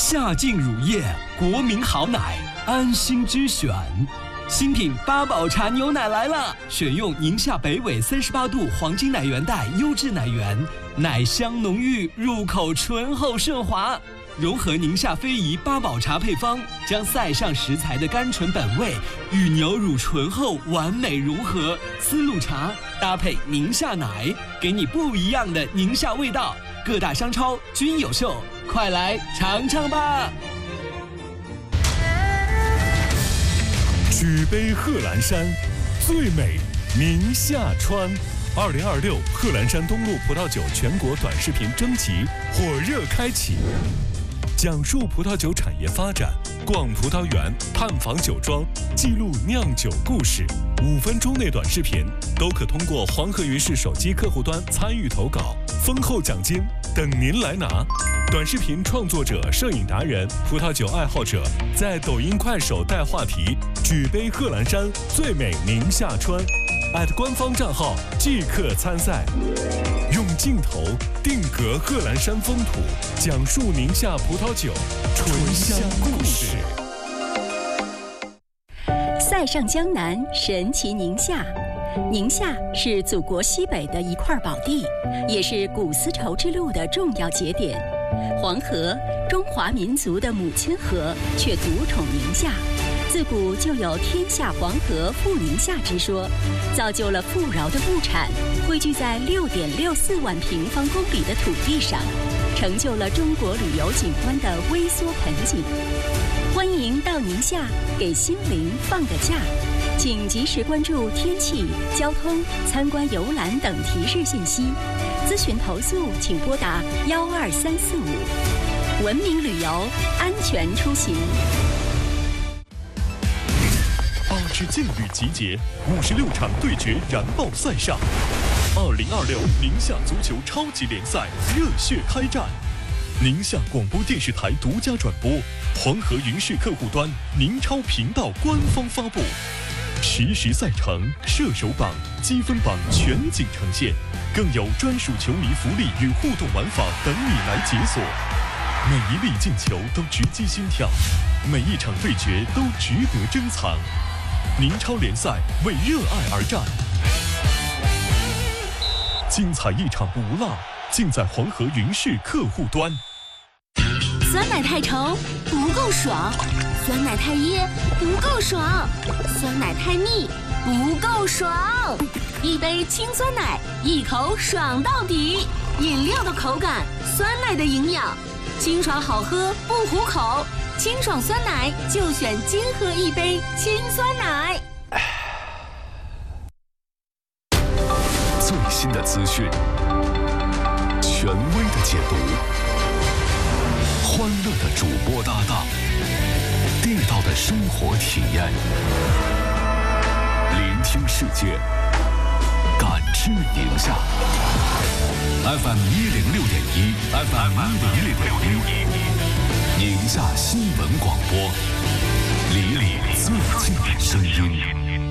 夏净乳业，国民好奶，安心之选。新品八宝茶牛奶来了，选用宁夏北纬38度黄金奶源带优质奶源，奶香浓郁，入口醇厚顺滑。融合宁夏非遗八宝茶配方，将塞上食材的甘醇本味与牛乳醇厚完美融合。丝路茶搭配宁夏奶，给你不一样的宁夏味道。各大商超均有售，快来尝尝吧！ 举杯贺兰山，最美宁夏川。2026贺兰山东路葡萄酒全国短视频征集火热开启，讲述葡萄酒产业发展，逛葡萄园，探访酒庄，记录酿酒故事。5分钟内短视频都可通过黄河云视手机客户端参与投稿，丰厚奖金等您来拿。短视频创作者、摄影达人、葡萄酒爱好者，在抖音、快手带话题“举杯贺兰山，最美宁夏川”，官方账号即刻参赛。用镜头定格贺兰山风土，讲述宁夏葡萄酒醇香故事。 塞上江南，神奇宁夏。宁夏是祖国西北的一块宝地，也是古丝绸之路的重要节点。黄河，中华民族的母亲河，却独宠宁夏。自古就有天下黄河富宁夏之说，造就了富饶的物产汇聚在6.64万平方公里的土地上，成就了中国旅游景观的微缩盆景。欢迎到宁夏给心灵放个假，请及时关注天气、交通、参观游览等提示信息。咨询投诉请拨打12345。文明旅游，安全出行。 8支劲旅集结，56场对决燃爆赛上。2026宁夏足球超级联赛热血开战，宁夏广播电视台独家转播，黄河云视客户端、宁超频道官方发布，实时赛程、射手榜、积分榜全景呈现，更有专属球迷福利与互动玩法等你来解锁。每一粒进球都直击心跳，每一场对决都值得珍藏。宁超联赛为热爱而战，精彩一场不落，尽在黄河云视客户端。 酸奶太稠不够爽，酸奶太噎不够爽，酸奶太腻不够爽。一杯清酸奶，一口爽到底，饮料的口感，酸奶的营养，清爽好喝不糊口。清爽酸奶就选金河一杯清酸奶。 最新的资讯，权威的解读，欢乐的主播搭档，地道的生活体验，聆听世界，感知宁夏。FM 106.1 ，FM 106.1。宁夏新闻广播，离你最近的声音。